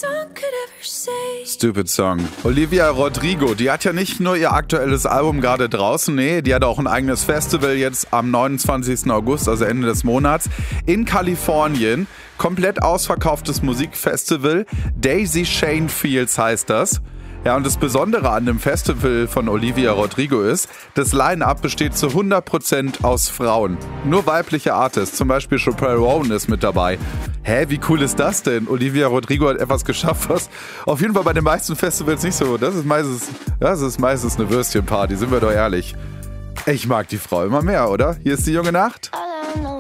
Stupid Song. Olivia Rodrigo, die hat ja nicht nur ihr aktuelles Album gerade draußen, nee, die hat auch ein eigenes Festival jetzt am 29. August, also Ende des Monats, in Kalifornien. Komplett ausverkauftes Musikfestival. Daisy Shane Fields heißt das. Ja, und das Besondere an dem Festival von Olivia Rodrigo ist, das Line-Up besteht zu 100% aus Frauen. Nur weibliche Artists, zum Beispiel Chappelle Roan ist mit dabei. Hä, wie cool ist das denn? Olivia Rodrigo hat etwas geschafft, was auf jeden Fall bei den meisten Festivals nicht so. Das ist meistens eine Würstchenparty, sind wir doch ehrlich. Ich mag die Frau immer mehr, oder? Hier ist die junge Nacht.